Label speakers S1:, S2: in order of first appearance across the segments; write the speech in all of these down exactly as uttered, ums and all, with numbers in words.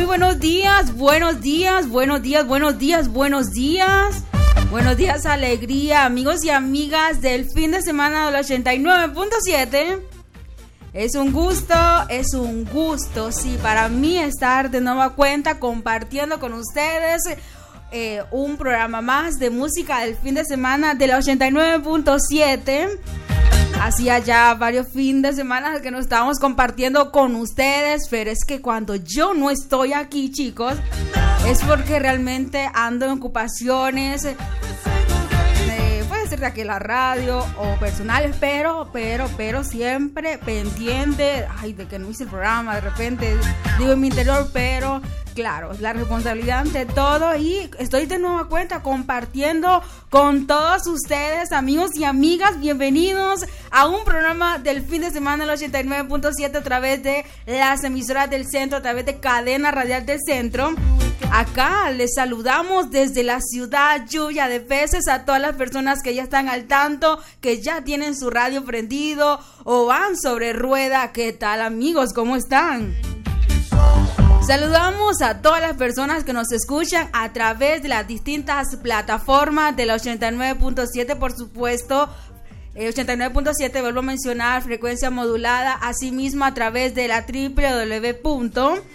S1: Muy buenos días, buenos días, buenos días, buenos días, buenos días. Buenos días, alegría, amigos y amigas del fin de semana del ochenta y nueve punto siete. Es un gusto, es un gusto, sí, para mí estar de nueva cuenta compartiendo con ustedes eh, un programa más de música del fin de semana del ochenta y nueve punto siete. Hacía ya varios fines de semana que nos estábamos compartiendo con ustedes, pero es que cuando yo no estoy aquí, chicos, es porque realmente ando en ocupaciones, eh, puede ser de aquí la radio o personales, pero, pero, pero siempre pendiente, ay, de que no hice el programa, de repente digo en mi interior, pero claro, la responsabilidad ante todo, y estoy de nueva cuenta compartiendo con todos ustedes, amigos y amigas. Bienvenidos a un programa del fin de semana del ochenta y nueve punto siete a través de las emisoras del centro, a través de Cadena Radial del Centro. Acá les saludamos desde la ciudad Lluvia de Peces a todas las personas que ya están al tanto, que ya tienen su radio prendido o van sobre rueda. ¿Qué tal, amigos? ¿Cómo están? Saludamos a todas las personas que nos escuchan a través de las distintas plataformas del ochenta y nueve punto siete, por supuesto. Eh, ochenta y nueve punto siete, vuelvo a mencionar, frecuencia modulada, asimismo a través de la doble u doble u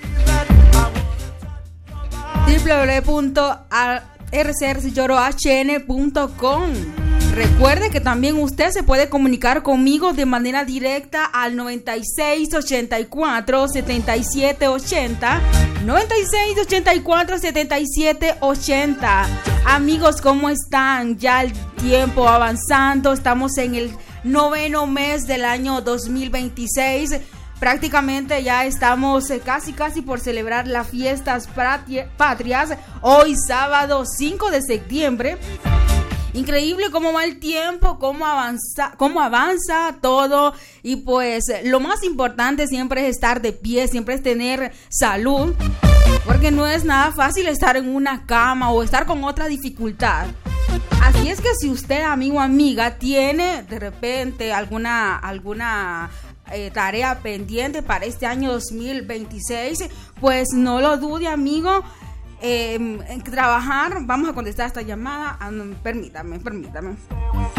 S1: doble u punto r c r lloro h n punto com. Recuerde que también usted se puede comunicar conmigo de manera directa al noventa y seis ochenta y cuatro setenta y siete ochenta, noventa y seis ochenta y cuatro setenta y siete ochenta. Amigos, ¿cómo están? Ya el tiempo avanzando, estamos en el noveno mes del año dos mil veintiséis. Prácticamente ya estamos eh, casi casi por celebrar las fiestas patrias. Hoy sábado cinco de septiembre. Increíble cómo va el tiempo, cómo avanza, cómo avanza todo, y pues lo más importante siempre es estar de pie, siempre es tener salud, porque no es nada fácil estar en una cama o estar con otra dificultad. Así es que si usted, amigo o amiga, tiene de repente alguna alguna eh, tarea pendiente para este año dos mil veintiséis, pues no lo dude, amigo. Eh, en trabajar. Vamos a contestar esta llamada. Ah, no, permítame, permítame.